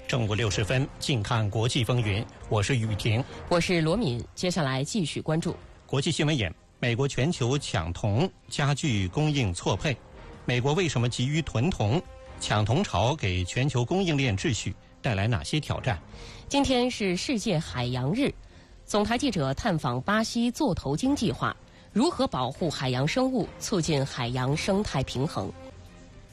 正午60分，近看国际风云，我是雨婷， 我是罗敏。接下来继续关注国际新闻眼。美国全球抢铜加剧供应错配，美国为什么急于囤铜？抢铜潮给全球供应链秩序带来哪些挑战？ 今天是世界海洋日，总台记者探访巴西座头鲸计划，如何保护海洋生物，促进海洋生态平衡。